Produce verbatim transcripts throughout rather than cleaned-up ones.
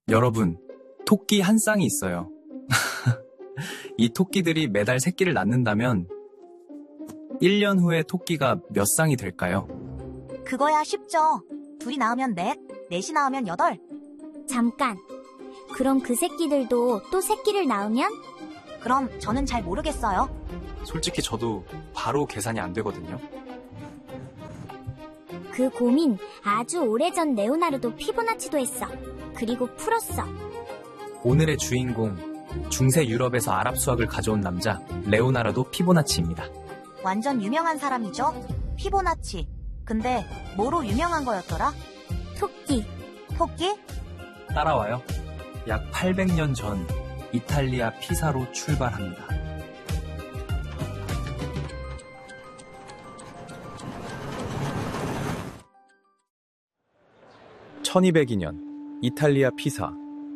여러분, 토끼 한 쌍이 있어요. 이 토끼들이 매달 새끼를 낳는다면 일 년 후에 토끼가 몇 쌍이 될까요? 그거야 쉽죠. 둘이 낳으면 넷, 넷이 낳으면 여덟. 잠깐. 그럼 그 새끼들도 또 새끼를 낳으면? 그럼 저는 잘 모르겠어요. 솔직히 저도 바로 계산이 안 되거든요. 그 고민 아주 오래전 레오나르도 피보나치도 했어. 그리고 풀었어. 오늘의 주인공, 중세 유럽에서 아랍 수학을 가져온 남자 레오나르도 피보나치입니다. 완전 유명한 사람이죠. 피보나치. 근데 뭐로 유명한 거였더라? 토끼. 토끼? 따라와요. 약 팔백 년 전 이탈리아 피사로 출발합니다. 천이백이 년 이탈리아 피사.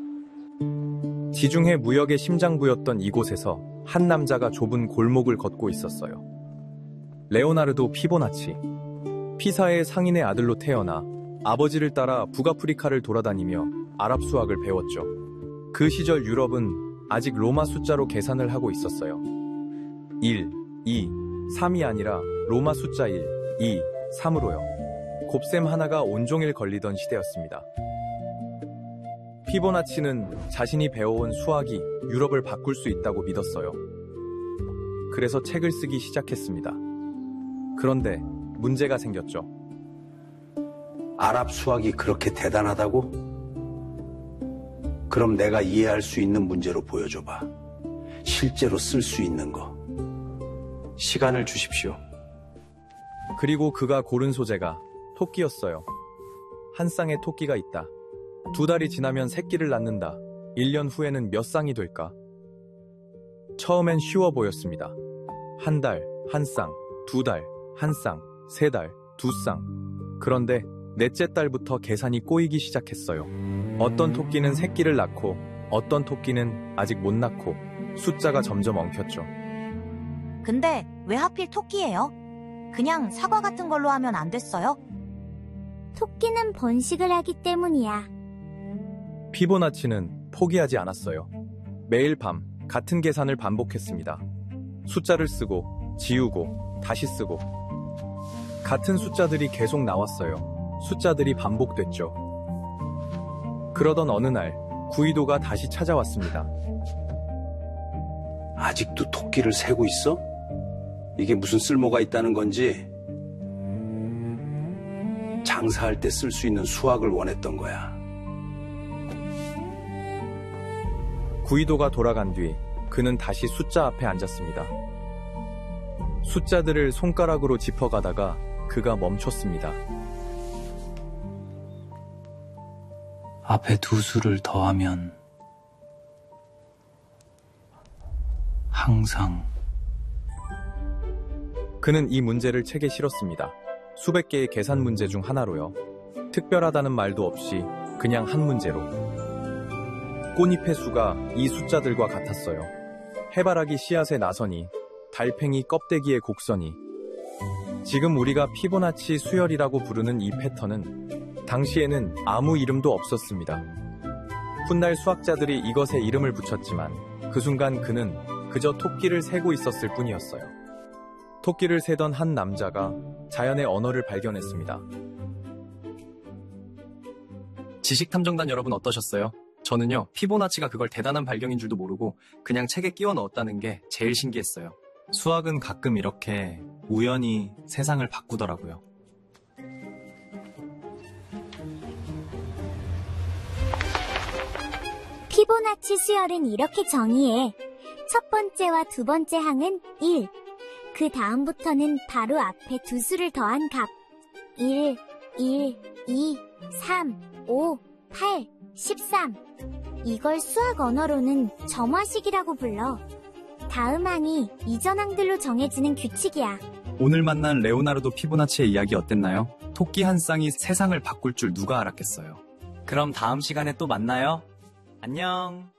지중해 무역의 심장부였던 이곳에서 한 남자가 좁은 골목을 걷고 있었어요. 레오나르도 피보나치. 피사의 상인의 아들로 태어나 아버지를 따라 북아프리카를 돌아다니며 아랍 수학을 배웠죠. 그 시절 유럽은 아직 로마 숫자로 계산을 하고 있었어요. 일, 이, 삼이 아니라 로마 숫자 일, 이, 삼으로요. 곱셈 하나가 온종일 걸리던 시대였습니다. 피보나치는 자신이 배워온 수학이 유럽을 바꿀 수 있다고 믿었어요. 그래서 책을 쓰기 시작했습니다. 그런데 문제가 생겼죠. 아랍 수학이 그렇게 대단하다고? 그럼 내가 이해할 수 있는 문제로 보여줘봐. 실제로 쓸 수 있는 거. 시간을 주십시오. 그리고 그가 고른 소재가 토끼였어요. 한 쌍의 토끼가 있다. 두 달이 지나면 새끼를 낳는다. 일 년 후에는 몇 쌍이 될까? 처음엔 쉬워 보였습니다. 한 달, 한 쌍, 두 달, 한 쌍, 세 달, 두 쌍. 그런데 넷째 달부터 계산이 꼬이기 시작했어요. 어떤 토끼는 새끼를 낳고 어떤 토끼는 아직 못 낳고 숫자가 점점 엉켰죠. 근데 왜 하필 토끼예요? 그냥 사과 같은 걸로 하면 안 됐어요? 토끼는 번식을 하기 때문이야. 피보나치는 포기하지 않았어요. 매일 밤 같은 계산을 반복했습니다. 숫자를 쓰고 지우고 다시 쓰고. 같은 숫자들이 계속 나왔어요. 숫자들이 반복됐죠. 그러던 어느 날 구이도가 다시 찾아왔습니다. 아직도 토끼를 세고 있어? 이게 무슨 쓸모가 있다는 건지. 장사할 때 쓸 수 있는 수학을 원했던 거야. 구이도가 돌아간 뒤 그는 다시 숫자 앞에 앉았습니다. 숫자들을 손가락으로 짚어가다가 그가 멈췄습니다. 앞에 두 수를 더하면 항상. 그는 이 문제를 책에 실었습니다. 수백 개의 계산 문제 중 하나로요. 특별하다는 말도 없이 그냥 한 문제로. 꽃잎의 수가 이 숫자들과 같았어요. 해바라기 씨앗의 나선이, 달팽이 껍데기의 곡선이. 지금 우리가 피보나치 수열이라고 부르는 이 패턴은 당시에는 아무 이름도 없었습니다. 훗날 수학자들이 이것에 이름을 붙였지만 그 순간 그는 그저 토끼를 세고 있었을 뿐이었어요. 토끼를 세던 한 남자가 자연의 언어를 발견했습니다. 지식탐정단 여러분 어떠셨어요? 저는요, 피보나치가 그걸 대단한 발견인 줄도 모르고 그냥 책에 끼워 넣었다는 게 제일 신기했어요. 수학은 가끔 이렇게 우연히 세상을 바꾸더라고요. 피보나치 수열은 이렇게 정의해. 첫 번째와 두 번째 항은 일. 그 다음부터는 바로 앞에 두 수를 더한 값. 일, 일, 이, 삼, 오, 팔, 십삼. 이걸 수학 언어로는 점화식이라고 불러. 다음 항이 이전 항들로 정해지는 규칙이야. 오늘 만난 레오나르도 피보나치의 이야기 어땠나요? 토끼 한 쌍이 세상을 바꿀 줄 누가 알았겠어요. 그럼 다음 시간에 또 만나요. 안녕.